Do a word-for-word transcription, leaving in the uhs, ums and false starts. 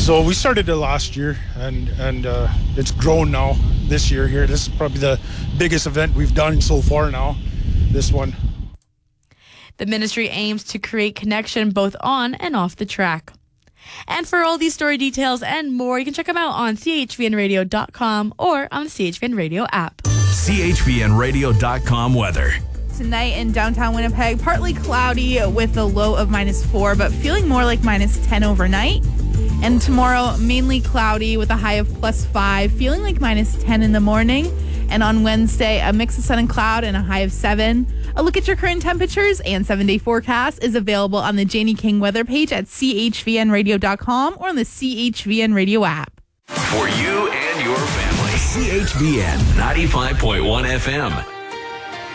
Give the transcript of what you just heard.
So we started it last year, and and uh, it's grown now this year here. This is probably the biggest event we've done so far now, this one. The ministry aims to create connection both on and off the track. And for all these story details and more, you can check them out on C H V N radio dot com or on the C H V N Radio app. C H V N radio dot com weather. Tonight in downtown Winnipeg, partly cloudy with a low of minus four, but feeling more like minus ten overnight. And tomorrow, mainly cloudy with a high of plus five, feeling like minus ten in the morning. And on Wednesday, a mix of sun and cloud and a high of seven. A look at your current temperatures and seven-day forecast is available on the Janie King weather page at C H V N radio dot com or on the C H V N Radio app. For you and your family, C H V N ninety-five point one F M.